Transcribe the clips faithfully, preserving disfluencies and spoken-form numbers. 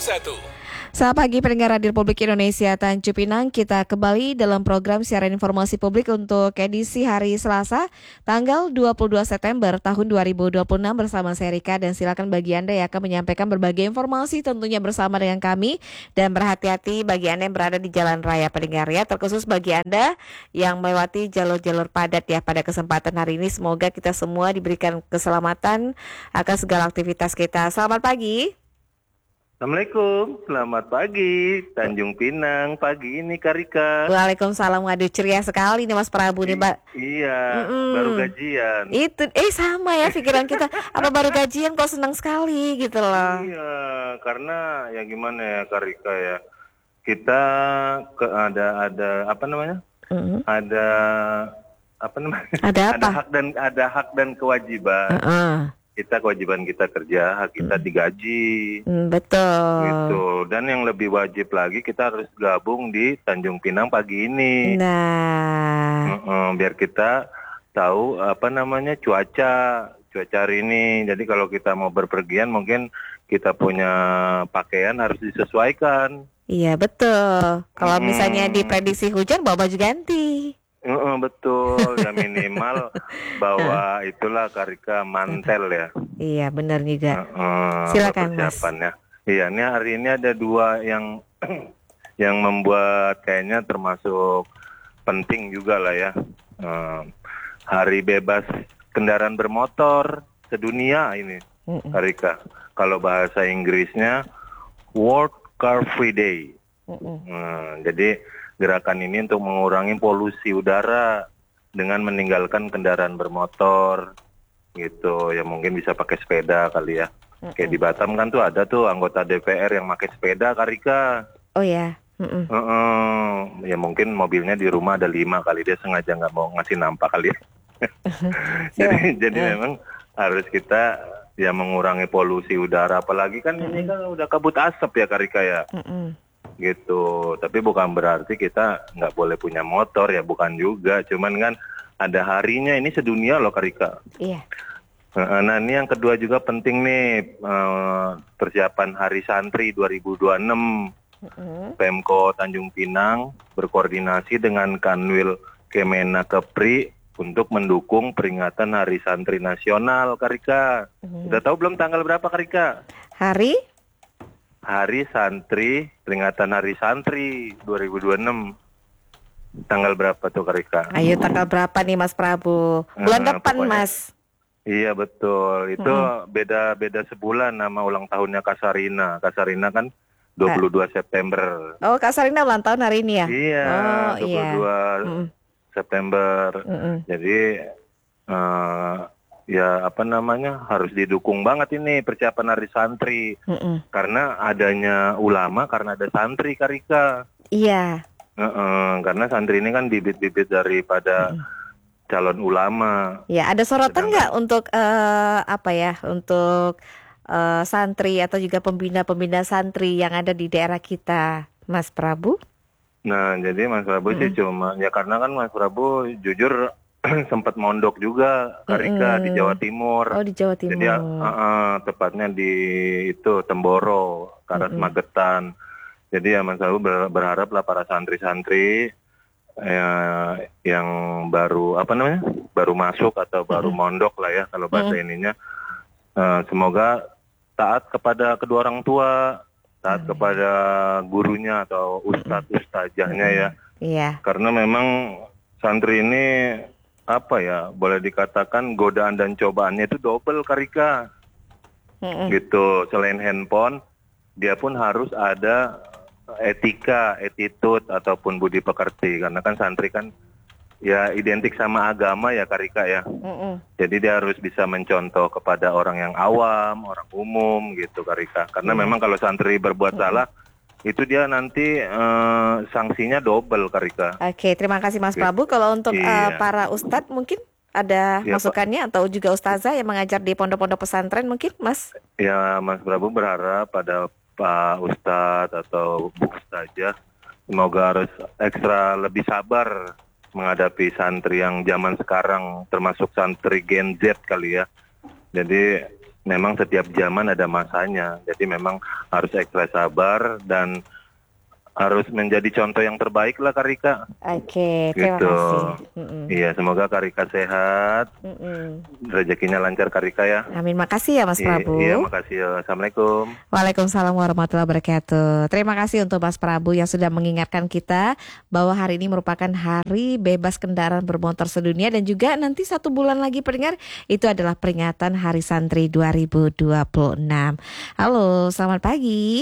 satu. Selamat pagi pendengar Radio Republik Indonesia Tanjung Pinang. Kita kembali dalam program siaran informasi publik untuk edisi hari Selasa tanggal dua puluh dua September tahun dua ribu dua puluh enam bersama saya Rika, dan silakan bagi Anda yang akan menyampaikan berbagai informasi tentunya bersama dengan kami, dan berhati-hati bagi Anda yang berada di jalan raya pendengar ya, terkhusus bagi Anda yang melewati jalur-jalur padat ya. Pada kesempatan hari ini semoga kita semua diberikan keselamatan akan segala aktivitas kita. Selamat pagi. Assalamualaikum, selamat pagi Tanjung Pinang, pagi ini Karika. Waalaikumsalam, waduh ceria sekali nih Mas Prabu nih Mbak. Iya, Mm-mm. baru gajian. Itu, eh sama ya pikiran kita, apa baru gajian kok senang sekali gitu loh. Iya, karena ya gimana ya Karika ya, kita ke, ada ada apa namanya? Mm-hmm. Ada apa namanya? Ada apa? Ada hak dan ada hak dan kewajiban. Uh-uh. Kita kewajiban kita kerja, hak kita digaji. Mm, betul. Gitu. Dan yang lebih wajib lagi kita harus gabung di Tanjung Pinang pagi ini. Nah, Uh-uh, biar kita tahu apa namanya cuaca cuaca hari ini. Jadi kalau kita mau berpergian mungkin kita punya pakaian harus disesuaikan. iya betul. Kalau Hmm. misalnya diprediksi hujan, bawa baju ganti. Uh-uh, betul ya, minimal bawa itulah Karika mantel ya. Iya benar juga. Uh-uh, Silakan, Mas. persiapannya. Iya, ini hari ini ada dua yang yang membuat kayaknya termasuk penting juga lah ya. Uh, hari bebas kendaraan bermotor sedunia ini, Mm-mm. Karika. Kalau bahasa Inggrisnya World Car Free Day. Mm-mm. Uh, jadi gerakan ini untuk mengurangi polusi udara dengan meninggalkan kendaraan bermotor gitu. Ya mungkin bisa pakai sepeda kali ya. Mm-mm. Kayak di Batam kan tuh ada tuh anggota D P R yang pakai sepeda, Karika. Oh ya. Mm-mm. Uh-uh. Ya mungkin mobilnya di rumah ada lima kali, dia sengaja nggak mau ngasih nampak kali ya. jadi jadi Mm. memang harus kita ya mengurangi polusi udara. Apalagi kan ini kan udah kabut asap ya Karika ya. Mm-mm. Gitu. Tapi bukan berarti kita nggak boleh punya motor ya, bukan juga. Cuman kan ada harinya, ini sedunia loh Karika. Iya. Nah ini yang kedua juga penting nih, eh, persiapan Hari Santri dua ribu dua puluh enam. Mm-mm. Pemko Tanjung Pinang berkoordinasi dengan Kanwil Kemenakepri untuk mendukung peringatan Hari Santri Nasional Karika. Mm. Udah tahu belum tanggal berapa Karika? Hari? Hari Santri, peringatan Hari Santri dua ribu dua puluh enam. Tanggal berapa tuh Karika? Ayo tanggal berapa nih Mas Prabu? Bulan Eh, depan pokoknya- Mas. Iya betul, itu beda-beda sebulan nama ulang tahunnya Kasarina. Kasarina kan dua puluh dua September. Oh Kak Sarina ulang tahun hari ini ya? Iya, Oh dua puluh dua iya. Mm-mm. September. Mm-mm. Jadi eh, ya apa namanya, harus didukung banget ini persiapan Hari Santri. Mm-mm. Karena adanya ulama, karena ada santri Karika. Iya. Heeh, karena santri ini kan bibit-bibit daripada calon ulama. Ya, ada sorotan Sedangkan- nggak untuk eh, apa ya, untuk eh, santri atau juga pembina-pembina santri yang ada di daerah kita, Mas Prabu? Nah, jadi Mas Prabu sih cuma ya karena kan Mas Prabu jujur sempat mondok juga Karika di Mm-mm. Jawa Timur. Oh di Jawa Timur. Jadi uh, uh, tepatnya di itu Temboro, Karas Mm-mm. Magetan. Jadi ya Mas Prabu ber- berharap lah para santri-santri eh, yang baru apa namanya, baru masuk atau baru mondok lah ya kalau bahasa ininya, eh, semoga taat kepada kedua orang tua, taat kepada gurunya atau ustadz ustazahnya ya, Iya. karena memang santri ini apa ya, boleh dikatakan godaan dan cobaannya itu double Karika. Mm-mm. Gitu. Selain handphone, dia pun harus ada etika, attitude ataupun budi pekerti, karena kan santri kan ya identik sama agama ya Karika ya. Mm-mm. Jadi dia harus bisa mencontoh kepada orang yang awam, orang umum gitu Karika. Karena memang kalau santri berbuat salah, itu dia nanti eh, sanksinya double Karika. Oke, terima kasih Mas Prabu. Kalau untuk eh, Iya. para ustadz mungkin ada Iya, Pak. masukannya atau juga ustazah yang mengajar di pondok-pondok pesantren mungkin, Mas? Ya Mas Prabu berharap pada Pak Ustadz atau Bu Ustazah semoga harus ekstra lebih sabar menghadapi santri yang zaman sekarang, termasuk santri Gen Z kali ya. Jadi memang setiap zaman ada masanya. Jadi memang harus ekstra sabar dan harus menjadi contoh yang terbaik lah Kak Rika. Oke, terima Gitu. kasih. Mm-mm. Iya, semoga Kak Rika sehat, Mm-mm. rezekinya lancar Kak Rika ya. Amin, makasih ya Mas I- Prabu. Iya, makasih. ya. Assalamualaikum. Waalaikumsalam warahmatullahi wabarakatuh. Terima kasih untuk Mas Prabu yang sudah mengingatkan kita bahwa hari ini merupakan hari bebas kendaraan bermotor sedunia dan juga nanti satu bulan lagi pendengar itu adalah peringatan Hari Santri dua ribu dua puluh enam. Halo, selamat pagi.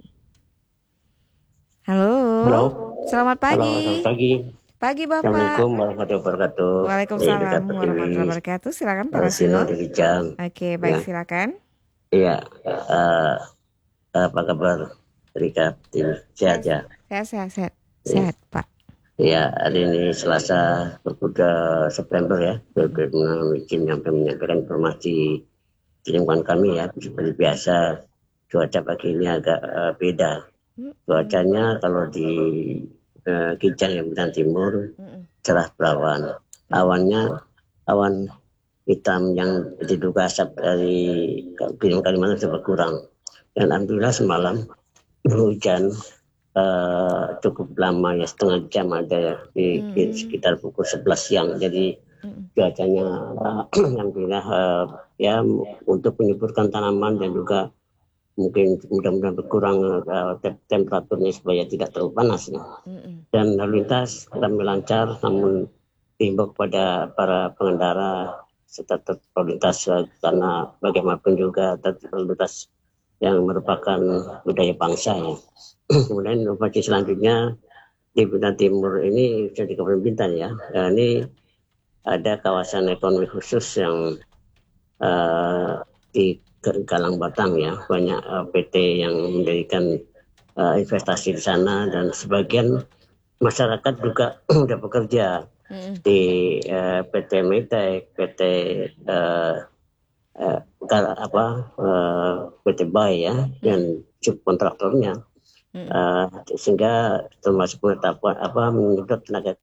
Halo. Halo. Selamat Halo, pagi. selamat pagi. Pagi Bapak. Assalamualaikum warahmatullahi wabarakatuh. Waalaikumsalam warahmatullahi wabarakatuh. Silakan Pak Sino Rasino. dari Jam. Oke, baik Ya. silakan. Iya. eh, apa kabar, Rika? Tim sehat ya? Sehat, sehat, sehat, Iya. sehat Pak. Iya, hari ini Selasa dua puluh dua September ya. dua ribu dua puluh enam izin sampai menyampaikan informasi di lingkungan kami ya. Seperti biasa, cuaca pagi ini agak eh, beda. Cuacanya kalau di eh, Kijang yang Bintang Timur cerah berawan. Awannya awan hitam yang diduga asap dari Gunung Kalimantan sudah berkurang. Dan alhamdulillah semalam hujan eh, cukup lama ya, setengah jam ada ya di, di sekitar pukul sebelas siang. Jadi cuacanya eh, alhamdulillah eh, ya untuk menyuburkan tanaman dan juga mungkin mudah-mudahan berkurang uh, te- temperaturnya supaya tidak terlalu panas ya. Dan lalu lintas kami lancar, namun diimbau kepada para pengendara serta ter- lalu lintas uh, karena bagaimanapun juga lalu lintas yang merupakan budaya bangsa ya. Kemudian informasi selanjutnya di Bintang Timur ini sudah di Kabupaten Bintan ya. Uh, ini ada kawasan ekonomi khusus yang uh, di Galang Batang ya, banyak uh, P T yang mendirikan uh, investasi di sana dan sebagian masyarakat juga sudah bekerja mm. di uh, P T Metek, P T uh, uh, apa uh, P T Bay ya mm. dan subkontraktornya mm. uh, sehingga termasuk penetapan apa menyedot tenaga.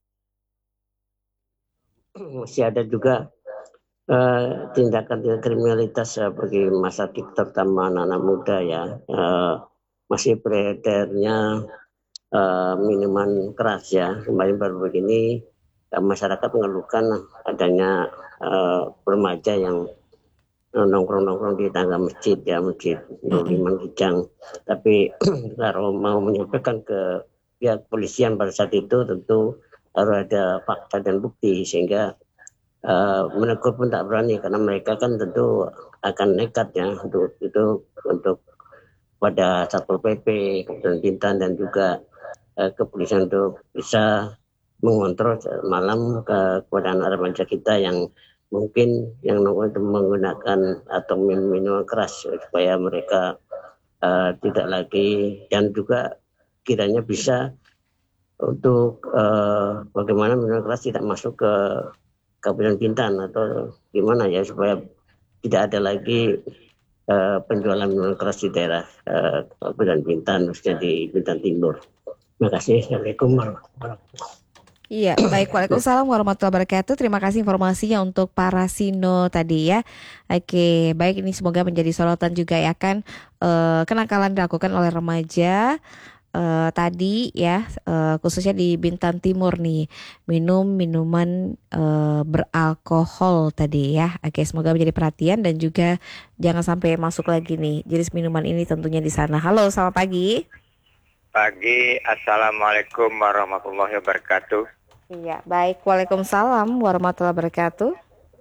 Masih ada juga Uh, tindakan kriminalitas uh, bagi masa terutama anak-anak muda ya, uh, masih beredarnya uh, minuman keras ya. Kemarin baru begini uh, masyarakat mengeluhkan adanya uh, remaja yang uh, nongkrong-nongkrong di tangga masjid ya, masjid Nurul Iman Kijang. Tapi kalau mau menyampaikan ke pihak kepolisian pada saat itu tentu harus ada fakta dan bukti sehingga Uh, menegur pun tak berani karena mereka kan tentu akan nekat ya untuk itu untuk pada Satpol P P, Kabupaten Bintan dan juga uh, kepolisian untuk bisa mengontrol malam ke kepada anak remaja kita yang mungkin yang menggunakan atau minum minuman keras supaya mereka uh, tidak lagi dan juga kiranya bisa untuk uh, bagaimana minuman keras tidak masuk ke Kabupaten Bintan atau gimana ya supaya tidak ada lagi uh, penjualan minuman keras di daerah uh, Kabupaten Bintan, khususnya di Bintan Timur. Terima kasih. Assalamualaikum warahmatullahi wabarakatuh. Iya, baik. Waalaikumsalam warahmatullahi wabarakatuh. Terima kasih informasinya untuk para Sino tadi ya. Oke, baik, ini semoga menjadi sorotan juga ya kan uh, kenakalan dilakukan oleh remaja Uh, tadi ya uh, khususnya di Bintan Timur nih minum minuman uh, beralkohol tadi ya. Oke, semoga menjadi perhatian dan juga jangan sampai masuk lagi nih jenis minuman ini tentunya di sana. Halo, selamat pagi. Pagi, assalamualaikum warahmatullahi wabarakatuh. Iya, baik. Waalaikumsalam warahmatullahi wabarakatuh.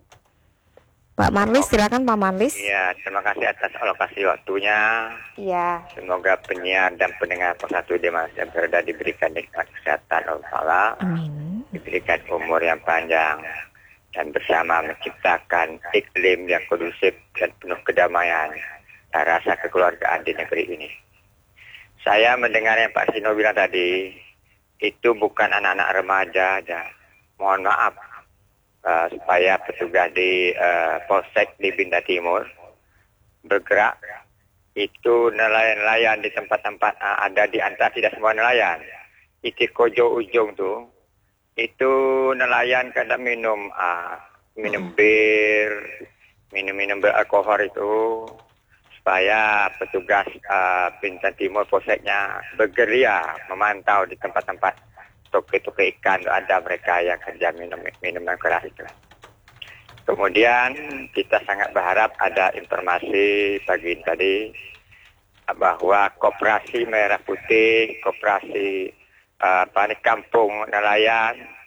Pak Marlis, silakan Pak Marlis. Iya, terima kasih atas alokasi waktunya. Iya. Semoga penyiar dan pendengar persatu di masa berada diberikan nikmat kesehatan Allah Ta'ala. Amin. Diberikan umur yang panjang dan bersama menciptakan iklim yang kondusif dan penuh kedamaian dan rasa kekeluargaan di negeri ini. Saya mendengar yang Pak Sino bilang tadi, itu bukan anak-anak remaja aja. Mohon maaf. Uh, supaya petugas di uh, Polsek di Bintan Timur bergerak itu nelayan-nelayan di tempat-tempat uh, ada di antara tidak semua nelayan itu Kojo Ujung tuh itu nelayan kadang minum uh, minum bir minum-minum beralkohol itu, supaya petugas uh, Bintan Timur Polseknya bergeria memantau di tempat-tempat toke-toke ikan, ada mereka yang kerja minum minuman keras itu. Kemudian kita sangat berharap ada informasi pagi ini tadi bahwa Koperasi Merah Putih, Koperasi uh, apa nih, Kampung Nelayan